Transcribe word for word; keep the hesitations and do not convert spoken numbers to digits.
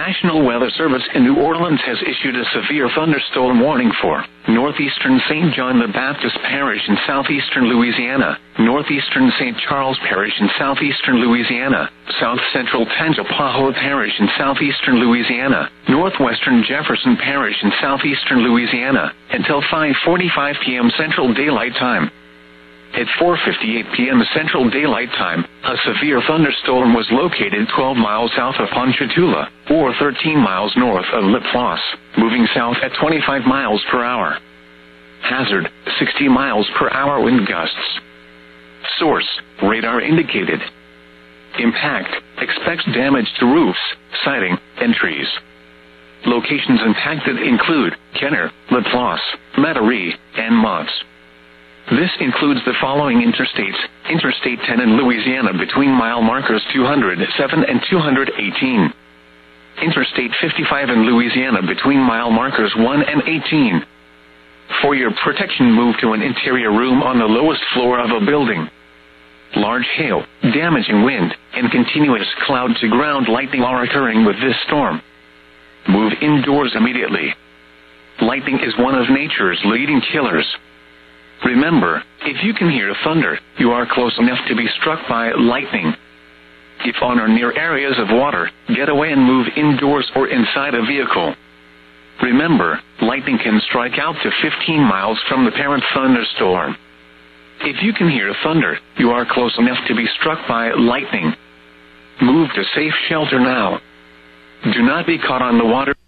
National Weather Service in New Orleans has issued a severe thunderstorm warning for northeastern Saint John the Baptist Parish in southeastern Louisiana, northeastern Saint Charles Parish in southeastern Louisiana, south central Tangipahoa Parish in southeastern Louisiana, northwestern Jefferson Parish in southeastern Louisiana, until five forty-five p m Central Daylight Time. At four fifty-eight p m Central Daylight Time, a severe thunderstorm was located twelve miles south of Ponchatoula, or thirteen miles north of La Place, moving south at twenty-five miles per hour. Hazard, sixty miles per hour wind gusts. Source, radar indicated. Impact, expects damage to roofs, siding, and trees. Locations impacted include Kenner, La Place, Metairie, and Mott's. This includes the following interstates: Interstate ten in Louisiana between mile markers two hundred seven and two hundred eighteen. Interstate fifty-five in Louisiana between mile markers one and eighteen. For your protection, move to an interior room on the lowest floor of a building. Large hail, damaging wind, and continuous cloud-to-ground lightning are occurring with this storm. Move indoors immediately. Lightning is one of nature's leading killers. Remember, if you can hear thunder, you are close enough to be struck by lightning. If on or near areas of water, get away and move indoors or inside a vehicle. Remember, lightning can strike out to fifteen miles from the parent thunderstorm. If you can hear thunder, you are close enough to be struck by lightning. Move to safe shelter now. Do not be caught on the water.